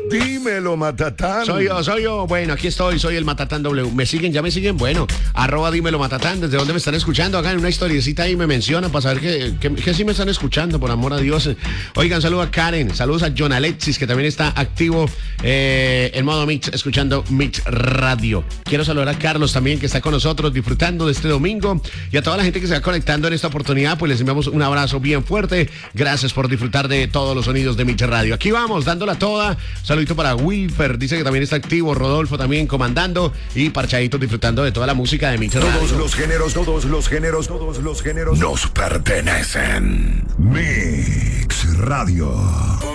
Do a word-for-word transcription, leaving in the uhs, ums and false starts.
Dímelo, Matatán. Soy yo, soy yo. Bueno, aquí estoy, soy el Matatán W. ¿Me siguen? ¿Ya me siguen? Bueno, arroba dímelo Matatán. ¿Desde dónde me están escuchando? Hagan una historiecita ahí, me mencionan para saber que, que, que sí me están escuchando, por amor a Dios. Oigan, saludos a Karen, saludos a John Alexis, que también está activo eh, en modo Mix, escuchando Mix Radio. Quiero saludar a Carlos también, que está con nosotros disfrutando de este domingo. Y a toda la gente que se va conectando en esta oportunidad, pues les enviamos un abrazo bien fuerte. Gracias por disfrutar de todos los sonidos de Mix Radio. Aquí vamos, dándola toda. Saludito para Wilfer, dice que también está activo. Rodolfo también comandando. Y Parchadito disfrutando de toda la música de Mix Radio. Todos los géneros, todos los géneros, todos los géneros nos pertenecen. Mix Radio.